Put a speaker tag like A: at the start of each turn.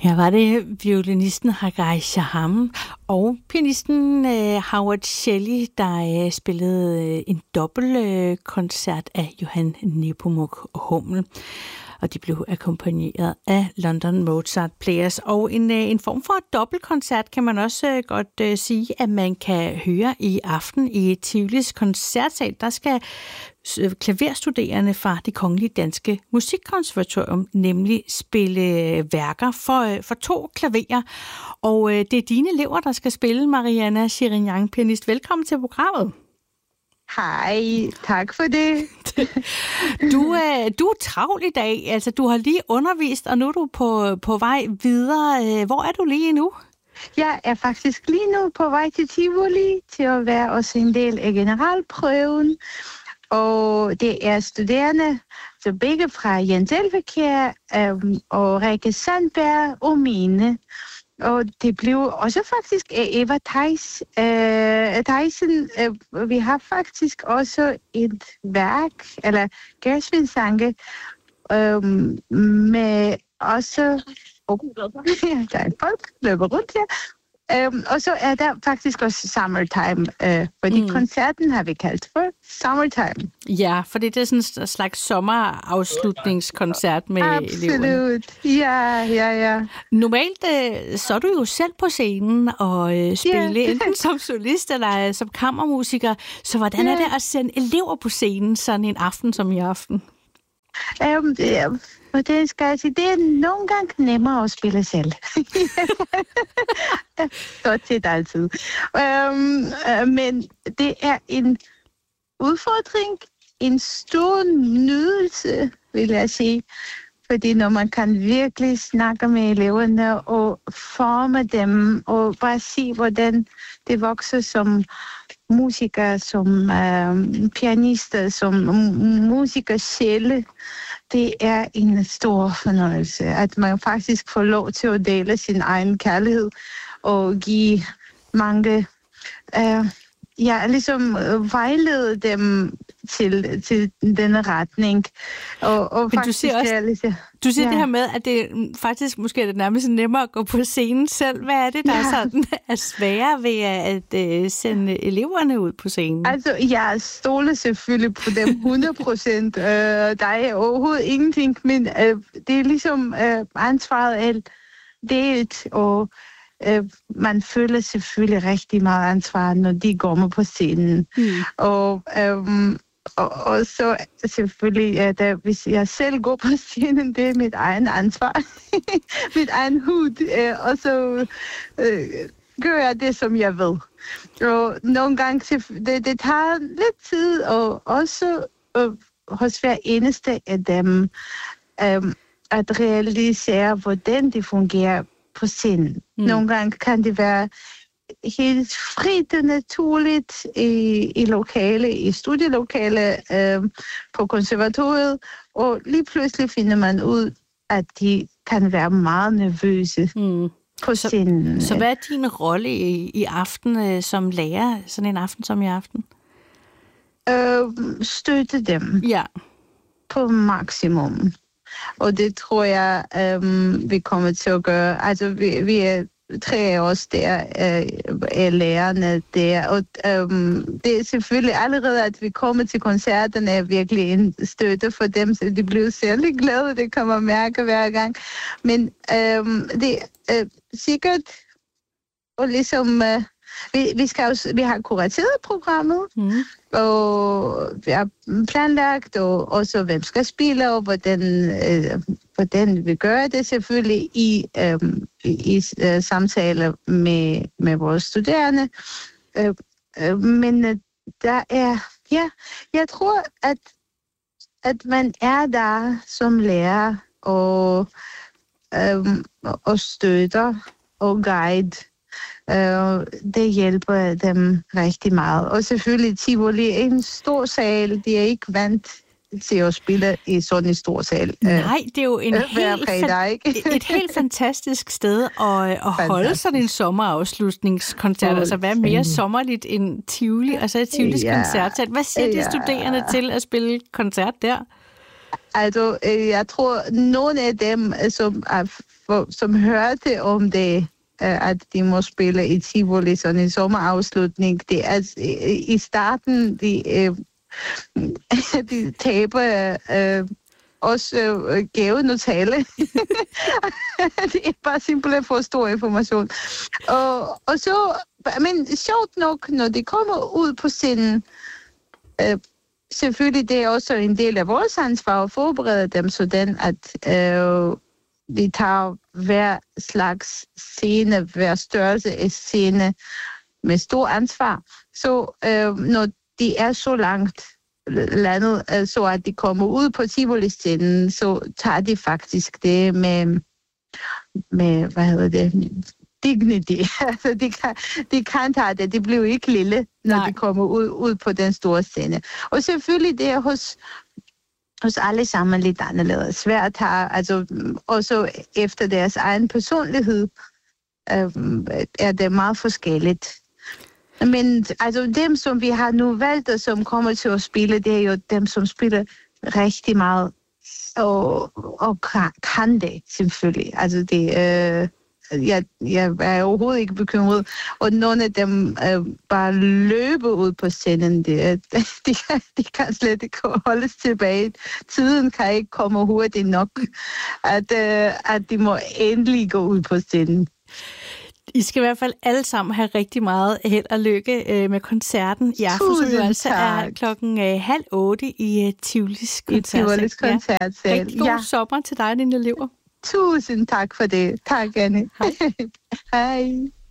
A: Her var det violinisten Hagai Shaham og pianisten Howard Shelley, der spillede en dobbeltkoncert af Johann Nepomuk Hummel. Og de blev akkompagneret af London Mozart Players. Og en form for dobbeltkoncert kan man også godt sige, at man kan høre i aften i Tivolis koncertsal. Der skal klaverstuderende fra Det Kongelige Danske Musikkonservatorium nemlig spille værker for 2 klaverer. Og det er dine elever, der skal spille, Mariana Chirignan, pianist. Velkommen til programmet.
B: Hej, tak for det.
A: Du er travl i dag, altså du har lige undervist, og nu er du på vej videre. Hvor er du lige nu?
B: Jeg er faktisk lige nu på vej til Tivoli, til at være også en del af generalprøven. Og det er studerende, så begge fra Jens Elvekjær og Rikke Sandberg og mine. Og det blev også faktisk Eva Theisen. Vi har faktisk også et værk, eller Gershwin-sange, med også... der er folk, løber rundt her. Og så er der faktisk også Summertime, fordi koncerten har vi kaldt for Summertime.
A: Ja, for det er sådan en slags sommerafslutningskoncert med eleverne.
B: Absolut, ja.
A: Normalt så er du jo selv på scenen og spille enten som solist eller som kammermusiker. Så hvordan er det at sende elever på scenen sådan en aften som i aften?
B: Og det skal jeg sige, det er nogle gange nemmere at spille selv. Godt set altid. Men det er en udfordring, en stor nydelse, vil jeg sige. Fordi når man kan virkelig snakke med eleverne og forme dem, og bare se, hvordan det vokser som musikere, som pianister, som musikersjæle. Det er en stor fornøjelse, at man faktisk får lov til at dele sin egen kærlighed og give mange, ligesom vejlede dem til denne retning. Og
A: men faktisk, du siger det her med, at det faktisk måske er det nærmest nemmere at gå på scenen selv. Hvad er det, der er sværere ved at sende eleverne ud på scenen?
B: Altså, jeg stoler selvfølgelig på dem 100%. Der er overhovedet ingenting, men det er ligesom ansvaret af det, og man føler selvfølgelig rigtig meget ansvar, når de kommer på scenen. Og så selvfølgelig, hvis jeg selv går på scenen, det er mit egen ansvar, mit egen hud, og så gør jeg det, som jeg ved. Og nogle gange, det tager lidt tid, og også hos hver eneste af dem, at realisere, hvordan det fungerer på scenen. Nogle gange kan det være helt frit og naturligt i lokale, i studielokale på konservatoriet, og lige pludselig finder man ud, at de kan være meget nervøse på scenen.
A: Så hvad er din rolle i aften som lærer, sådan en aften som i aften?
B: Støtte dem på maksimum. Og det tror jeg, vi kommer til at gøre. Altså, vi er 3 af os der, er lærerne der. Og det er selvfølgelig allerede, at vi kommer til koncerterne, er virkelig en støtte for dem, så de bliver særlig glade, det kan man mærke hver gang. Men det er sikkert, og ligesom... Vi har kurateret programmet, og vi har planlagt, og også hvem skal spille, og hvordan vi gør det selvfølgelig i samtaler med vores studerende. Men der er, jeg tror, at man er der som lærer og støtter og guide. Det hjælper dem rigtig meget. Og selvfølgelig Tivoli er en stor sal. De er ikke vant til at spille i sådan en stor sal.
A: Nej, det er jo et helt fantastisk sted at holde sådan en sommerafslutningskoncert. Altså, hvad er mere sommerligt end Tivoli? Altså et Tivolis koncertsal. Hvad siger de studerende til at spille koncert der?
B: Altså, jeg tror, nogle af dem, som hørte om det, at de må spille i Tivoli, sådan en sommerafslutning, det er i starten, de taber også gaven og tale. Det er bare simpelthen for stor information. Og så, men sjovt nok, når de kommer ud på scenen, selvfølgelig det er også en del af vores ansvar at forberede dem sådan, at vi tager hver slags scene, hver størrelse af scene med stor ansvar. Så når de er så langt landet, så at de kommer ud på Tivoli-scenen, så tager de faktisk det med hvad hedder det, dignity. Altså, de kan tage det. De bliver ikke lille, når de kommer ud på den store scene. Og selvfølgelig det er hos alle sammen lidt anderledes. Svært her, altså også efter deres egen personlighed, er det meget forskelligt. Men altså dem, som vi har nu valgt, og som kommer til at spille, det er jo dem, som spiller rigtig meget og kan det, selvfølgelig. Altså det, jeg er overhovedet ikke bekymret. Og nogle af dem bare løber ud på scenen. De kan slet ikke holdes tilbage. Tiden kan ikke komme hurtigt nok, at de må endelig gå ud på scenen.
A: I skal i hvert fald alle sammen have rigtig meget held og lykke med koncerten i aften, som jo altså er 7:30 i Tivolis koncertsal. Ja. Rigtig god sommer til dig og dine elever.
B: Tusind tak for det. Tak, Anne.
A: Hej.
B: Hej.